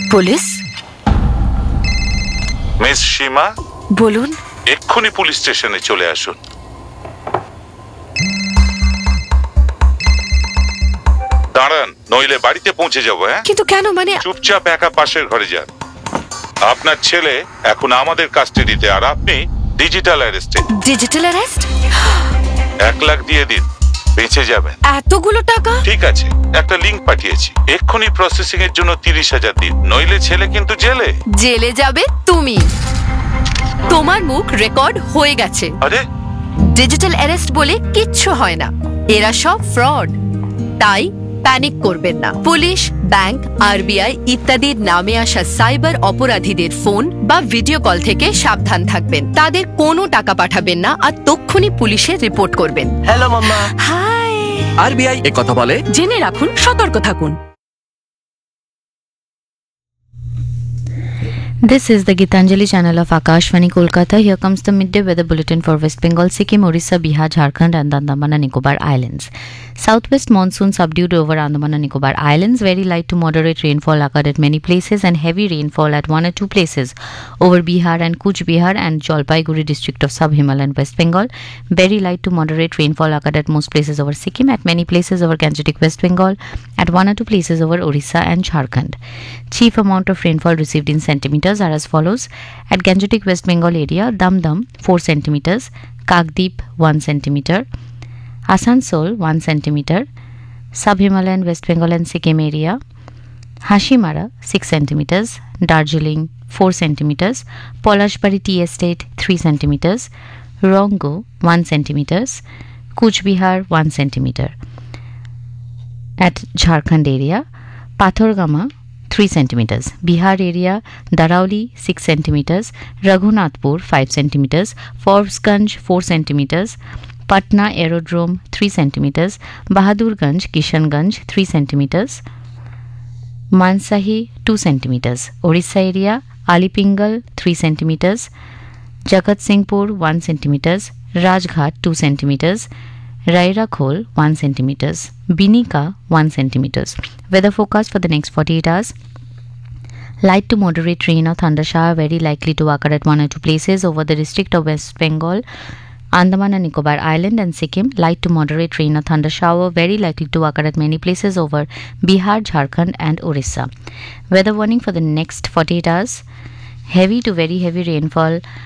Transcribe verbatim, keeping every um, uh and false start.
Police? Miss সীমা, বলুন। এক্ষুনি police স্টেশনে চলে আসুন। দাঁড়ান, নইলে বাড়িতে পৌঁছে যাবো। হ্যাঁ, কিন্তু কেন? মানে চুপচাপ একা পাশের ঘরে যান। আপনার ছেলে এখন আমাদের কাস্টাডিতে, আর আপনি ডিজিটাল অ্যারেস্টে। Digital arrest? এক লাখ দিয়ে দিন, বেঁচে যাবেন। এতগুলো টাকা? ঠিক আছে, একটা লিংক পাঠিয়েছি, এক্ষুনি প্রসেসিং এর জন্য তিরিশ হাজার দিন, নইলে ছেলে কিন্তু জেলে। জেলে যাবে তুমি। তোমার মুখ রেকর্ড হয়ে গেছে। আরে, ডিজিটাল অ্যারেস্ট বলে কিচ্ছু হয় না, এরা সব ফ্রড। তাই প্যানিক করবেন না। পুলিশ, ব্যাংক, আরবিআই ইত্যাদির নামে আসা সাইবার অপরাধীদের ফোন বা ভিডিও কল থেকে সাবধান থাকবেন। তাদের কোনো টাকা পাঠাবেন না আর তক্ষুনি পুলিশে রিপোর্ট করবেন। হ্যালো মাম্মা। হাই। আরবিআই এ কথা বলে, জেনে রাখুন, সতর্ক থাকুন। This is the Gitanjali channel of Akashvani Kolkata. Here comes the midday weather bulletin for West Bengal, Sikkim, Orissa, Bihar, Jharkhand and Andaman and Nicobar Islands. Southwest monsoon subdued over Andaman and Nicobar Islands. Very light to moderate rainfall occurred at many places and heavy rainfall at one or two places over Bihar and Kuch Bihar and Jalpaiguri district of Sub-Himalayan West Bengal. Very light to moderate rainfall occurred at most places over Sikkim, at many places over Gangetic West Bengal, at one or two places over Orissa and Jharkhand. Chief amount of rainfall received in centimeters are as follows. At Gangetic West Bengal area, Damdam four centimeters, Kagdeep one centimeter, Asansol one centimeter, Sub-Himalayan West Bengal and Sikkim area, Hashimara six centimeters, Darjeeling four centimeters, Polashbari Tea Estate three centimeters, Rongo one centimeters, Kuch Bihar one centimeter. At Jharkhand area, Pathorgama three centimeters, Bihar area, Darauli six centimeters, Raghunathpur five centimeters, Forbesganj four centimeters, Patna Aerodrome three centimeters, Bahadurganj, Kishanganj three centimeters, Mansahi two centimeters, Orissa area, Alipingal three centimeters, Jagat Singhpur one centimeters, Rajghat two centimeters, Rairakhol one centimeters, Binika one centimeters. Weather forecast for the next forty-eight hours. Light to moderate rain or thunder shower very likely to occur at one or two places over the district of West Bengal, Andaman and Nicobar Island and Sikkim. Light to moderate rain or thunder shower very likely to occur at many places over Bihar, Jharkhand and Orissa. Weather warning for the next forty-eight hours. Heavy to very heavy rainfall